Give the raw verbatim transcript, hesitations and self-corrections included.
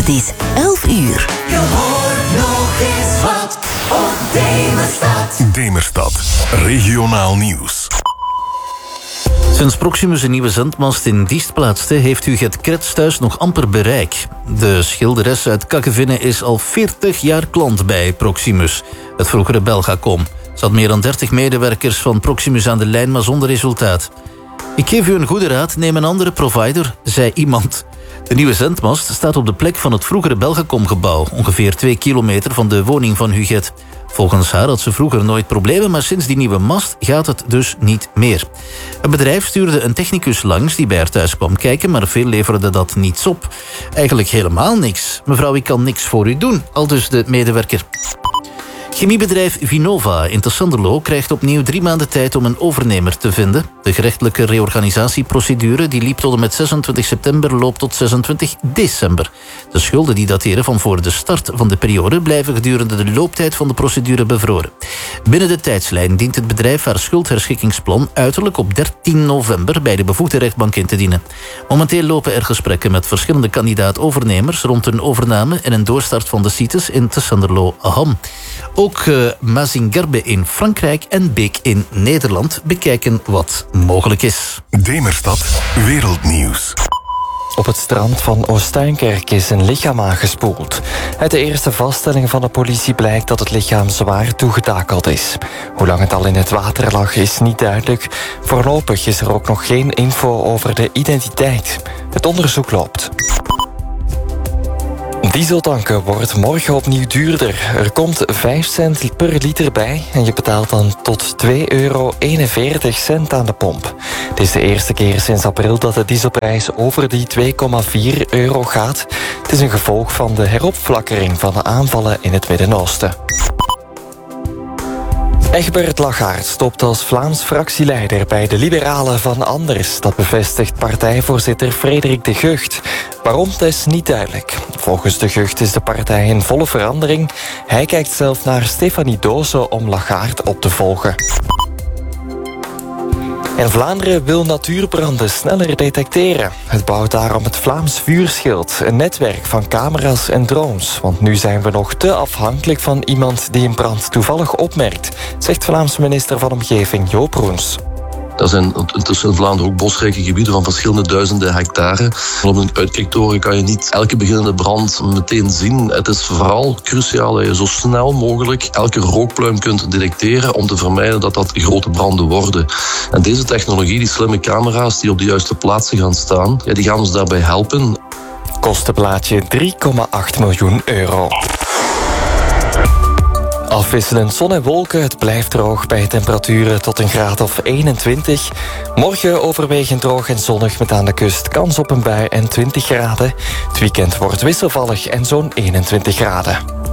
Het is elf uur. Je hoort nog eens wat op Demerstad. Demerstad, regionaal nieuws. Sinds Proximus een nieuwe zendmast in Diest plaatste, heeft Huguette Krets thuis nog amper bereik. De schilderes uit Kakkevinnen is al veertig jaar klant bij Proximus, het vroegere Belgacom. Ze had meer dan dertig medewerkers van Proximus aan de lijn, maar zonder resultaat. Ik geef u een goede raad, neem een andere provider, zei iemand. De nieuwe zendmast staat op de plek van het vroegere Belgacom-gebouw, ongeveer twee kilometer van de woning van Huguette. Volgens haar had ze vroeger nooit problemen, maar sinds die nieuwe mast gaat het dus niet meer. Het bedrijf stuurde een technicus langs die bij haar thuis kwam kijken, maar veel leverde dat niets op. Eigenlijk helemaal niks. Mevrouw, ik kan niks voor u doen, aldus de medewerker. Chemiebedrijf Vinova in Tessenderlo krijgt opnieuw drie maanden tijd om een overnemer te vinden. De gerechtelijke reorganisatieprocedure die liep tot en met zesentwintig september loopt tot zesentwintig december. De schulden die dateren van voor de start van de periode blijven gedurende de looptijd van de procedure bevroren. Binnen de tijdslijn dient het bedrijf haar schuldherschikkingsplan uiterlijk op dertien november bij de bevoegde rechtbank in te dienen. Momenteel lopen er gesprekken met verschillende kandidaat-overnemers rond een overname en een doorstart van de sites in Tessenderlo-Ham. Ook uh, Mazingerbe in Frankrijk en Beek in Nederland bekijken wat mogelijk is. Demerstad, wereldnieuws. Op het strand van Oostuinkerk is een lichaam aangespoeld. Uit de eerste vaststellingen van de politie blijkt dat het lichaam zwaar toegetakeld is. Hoe lang het al in het water lag is niet duidelijk. Voorlopig is er ook nog geen info over de identiteit. Het onderzoek loopt. Dieseltanken wordt morgen opnieuw duurder. Er komt vijf cent per liter bij en je betaalt dan tot twee euro eenenveertig cent aan de pomp. Het is de eerste keer sinds april dat de dieselprijs over die twee komma vier euro gaat. Het is een gevolg van de heropflakkering van de aanvallen in het Midden-Oosten. Egbert Lachaert stopt als Vlaams fractieleider bij de Liberalen van Anders. Dat bevestigt partijvoorzitter Frederik de Gucht. Waarom, dat is niet duidelijk. Volgens de Gucht is de partij in volle verandering. Hij kijkt zelf naar Stefanie Doze om Lachaert op te volgen. En Vlaanderen wil natuurbranden sneller detecteren. Het bouwt daarom het Vlaams Vuurschild, een netwerk van camera's en drones. Want nu zijn we nog te afhankelijk van iemand die een brand toevallig opmerkt, zegt Vlaams minister van Omgeving Joop Roens. Dat zijn tussen Vlaanderen ook bosrijke gebieden van verschillende duizenden hectare. Op een uitkijktoren kan je niet elke beginnende brand meteen zien. Het is vooral cruciaal dat je zo snel mogelijk elke rookpluim kunt detecteren om te vermijden dat dat grote branden worden. En deze technologie, die slimme camera's die op de juiste plaatsen gaan staan, ja, die gaan ons daarbij helpen. Kostenplaatje drie komma acht miljoen euro. Afwisselend zon en wolken, het blijft droog bij temperaturen tot een graad of eenentwintig. Morgen overwegend droog en zonnig met aan de kust kans op een bui en twintig graden. Het weekend wordt wisselvallig en zo'n eenentwintig graden.